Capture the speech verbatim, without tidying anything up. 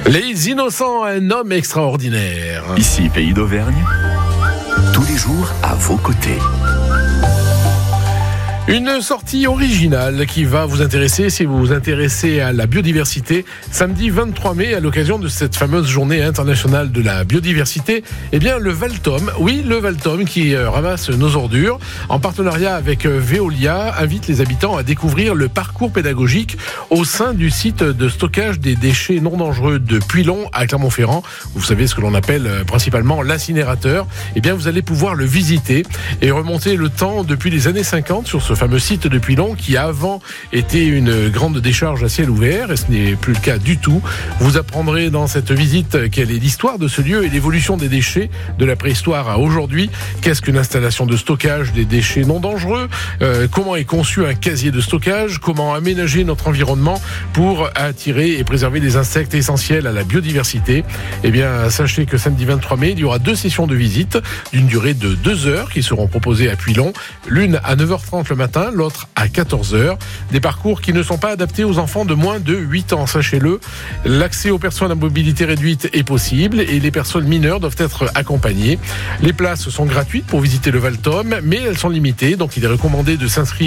Les innocents, un homme extraordinaire. Ici, Pays d'Auvergne, tous les jours à vos côtés. Une sortie originale qui va vous intéresser si vous vous intéressez à la biodiversité. Samedi vingt-trois mai, à l'occasion de cette fameuse journée internationale de la biodiversité, eh bien le Valtom, oui le Valtom qui euh, ramasse nos ordures, en partenariat avec euh, Veolia, invite les habitants à découvrir le parcours pédagogique au sein du site de stockage des déchets non dangereux de Puylon à Clermont-Ferrand. Vous savez ce que l'on appelle euh, principalement l'incinérateur. Eh bien vous allez pouvoir le visiter et remonter le temps depuis les années cinquante sur ce fameux site de Puylon qui avant était une grande décharge à ciel ouvert et ce n'est plus le cas du tout. Vous apprendrez dans cette visite quelle est l'histoire de ce lieu et l'évolution des déchets de la préhistoire à aujourd'hui. Qu'est-ce qu'une installation de stockage des déchets non dangereux, euh, comment est conçu un casier de stockage, comment aménager notre environnement pour attirer et préserver des insectes essentiels à la biodiversité. Eh bien, sachez que samedi vingt-trois mai, il y aura deux sessions de visite d'une durée de deux heures qui seront proposées à Puylon, l'une à neuf heures trente le matin, l'autre à quatorze heures. Des parcours qui ne sont pas adaptés aux enfants de moins de huit ans, sachez-le. L'accès aux personnes à mobilité réduite est possible et les personnes mineures doivent être accompagnées. Les places sont gratuites pour visiter le Valtom, mais elles sont limitées, donc il est recommandé de s'inscrire